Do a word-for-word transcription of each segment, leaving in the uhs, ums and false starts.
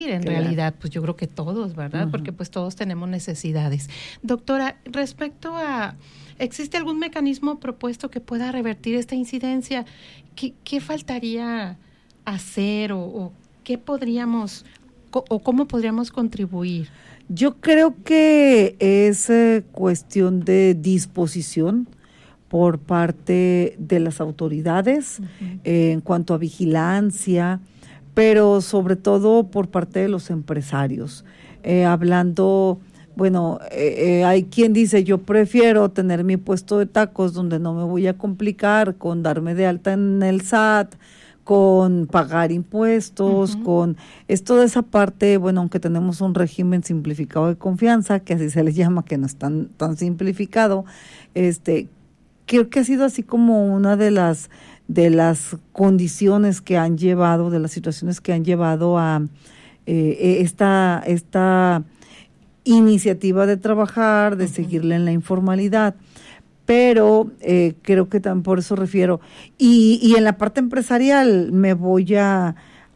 en claro. realidad, pues yo creo que todos, ¿verdad? Uh-huh. Porque pues todos tenemos necesidades. Doctora, respecto a, ¿existe algún mecanismo propuesto que pueda revertir esta incidencia? ¿Qué, qué faltaría hacer o, o qué podríamos, co, o cómo podríamos contribuir? Yo creo que es eh, cuestión de disposición por parte de las autoridades uh-huh. eh, en cuanto a vigilancia, pero sobre todo por parte de los empresarios. Eh, hablando, bueno, eh, eh, hay quien dice, yo prefiero tener mi puesto de tacos donde no me voy a complicar con darme de alta en el S A T, con pagar impuestos, uh-huh. con es toda esa parte, bueno, aunque tenemos un régimen simplificado de confianza, que así se le llama, que no es tan, tan simplificado, este, creo que ha sido así como una de las de las condiciones que han llevado, de las situaciones que han llevado a eh, esta, esta iniciativa de trabajar, de uh-huh. seguirle en la informalidad. Pero eh, creo que también por eso refiero. Y, y en la parte empresarial me voy a,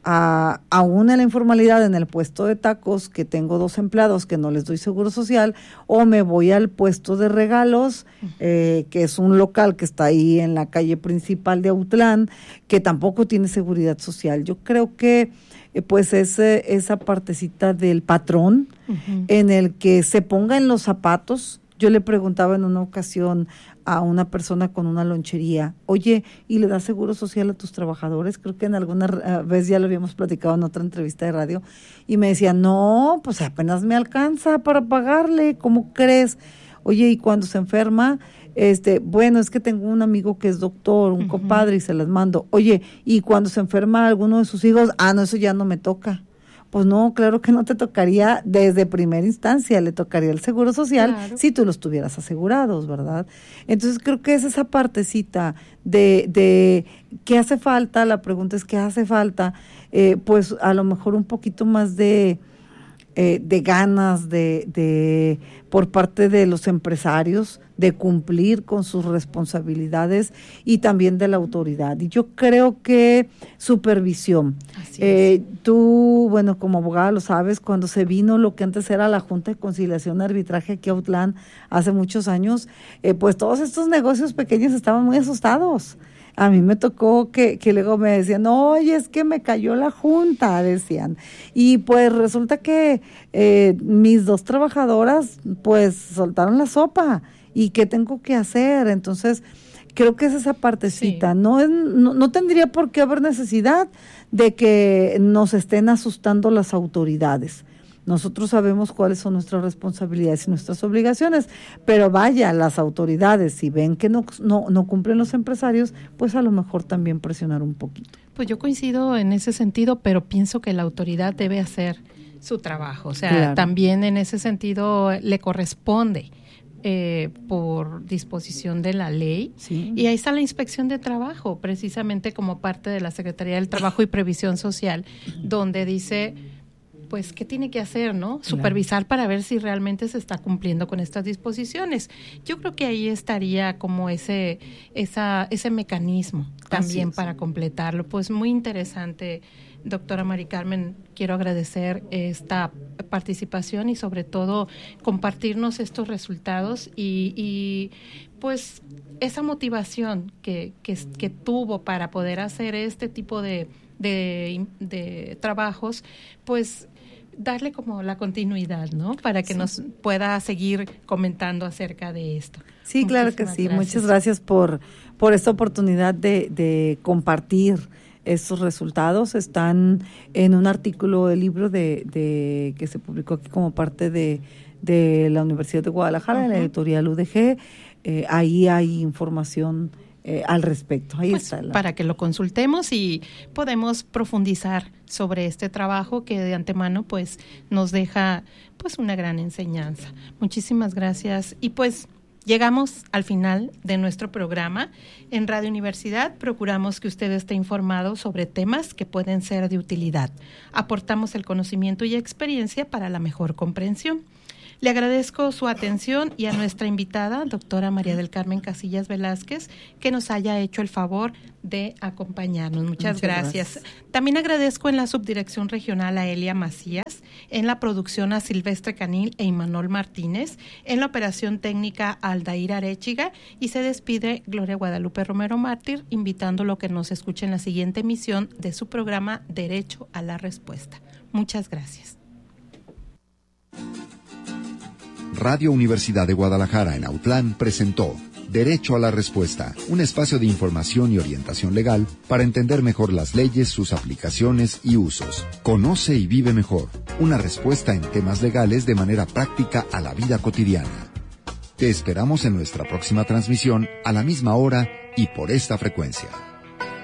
a, aún en la informalidad, en el puesto de tacos, que tengo dos empleados que no les doy seguro social, o me voy al puesto de regalos, eh, que es un local que está ahí en la calle principal de Autlán, que tampoco tiene seguridad social. Yo creo que eh, pues es eh, esa partecita del patrón uh-huh. en el que se ponga en los zapatos. Yo le preguntaba en una ocasión a una persona con una lonchería, oye, ¿y le das seguro social a tus trabajadores? Creo que en alguna uh, vez ya lo habíamos platicado en otra entrevista de radio, y me decía, no, pues apenas me alcanza para pagarle, ¿cómo crees? Oye, ¿y cuando se enferma? Este, bueno, es que tengo un amigo que es doctor, un uh-huh. compadre, y se las mando. Oye, ¿y cuando se enferma alguno de sus hijos? Ah, no, eso ya no me toca. Pues no, claro que no te tocaría desde primera instancia, le tocaría el seguro social claro. si tú los tuvieras asegurados, ¿verdad? Entonces creo que es esa partecita de, de qué hace falta, la pregunta es qué hace falta, eh, pues a lo mejor un poquito más de, eh, de ganas de, de por parte de los empresarios de cumplir con sus responsabilidades y también de la autoridad. Y yo creo que supervisión. Así eh, es. Tú, bueno, como abogada lo sabes, cuando se vino lo que antes era la Junta de Conciliación y Arbitraje aquí a Autlán hace muchos años, eh, pues todos estos negocios pequeños estaban muy asustados. A mí me tocó que, que luego me decían, oye, es que me cayó la junta, decían. Y pues resulta que eh, mis dos trabajadoras pues soltaron la sopa. ¿Y qué tengo que hacer? Entonces, creo que es esa partecita. Sí. No, es, no, no tendría por qué haber necesidad de que nos estén asustando las autoridades. Nosotros sabemos cuáles son nuestras responsabilidades y nuestras obligaciones, pero vaya, las autoridades, si ven que no, no, no cumplen los empresarios, pues a lo mejor también presionar un poquito. Pues yo coincido en ese sentido, pero pienso que la autoridad debe hacer su trabajo. O sea, claro. también en ese sentido le corresponde. Eh, por disposición de la ley, sí. y ahí está la inspección de trabajo, precisamente como parte de la Secretaría del Trabajo y Previsión Social, donde dice, pues, ¿qué tiene que hacer, no? Supervisar claro. para ver si realmente se está cumpliendo con estas disposiciones. Yo creo que ahí estaría como ese, esa, ese mecanismo también es, para sí. completarlo. Pues muy interesante, doctora Mari Carmen, quiero agradecer esta participación y sobre todo compartirnos estos resultados y, y pues esa motivación que, que, que tuvo para poder hacer este tipo de, de, de trabajos, pues darle como la continuidad, ¿no? Para que sí. nos pueda seguir comentando acerca de esto. Sí, Muchísimas claro que sí. Gracias. Muchas gracias por, por esta oportunidad de, de compartir estos resultados. Están en un artículo del libro de, de que se publicó aquí como parte de, de la Universidad de Guadalajara, uh-huh. en la editorial U D G. Eh, ahí hay información eh, al respecto. Ahí pues, está. La... Para que lo consultemos y podemos profundizar sobre este trabajo que de antemano pues nos deja pues una gran enseñanza. Muchísimas gracias. Y pues llegamos al final de nuestro programa. En Radio Universidad procuramos que usted esté informado sobre temas que pueden ser de utilidad. Aportamos el conocimiento y experiencia para la mejor comprensión. Le agradezco su atención y a nuestra invitada, doctora María del Carmen Casillas Velázquez, que nos haya hecho el favor de acompañarnos. Muchas, Muchas gracias. gracias. También agradezco en la subdirección regional a Elia Macías, en la producción a Silvestre Canil e Imanol Martínez, en la operación técnica a Aldair Arechiga, y se despide Gloria Guadalupe Romero Mártir, invitándolo a que nos escuche en la siguiente emisión de su programa Derecho a la Respuesta. Muchas gracias. Radio Universidad de Guadalajara en Autlán presentó Derecho a la Respuesta, un espacio de información y orientación legal para entender mejor las leyes, sus aplicaciones y usos. Conoce y vive mejor, una respuesta en temas legales de manera práctica a la vida cotidiana. Te esperamos en nuestra próxima transmisión a la misma hora y por esta frecuencia.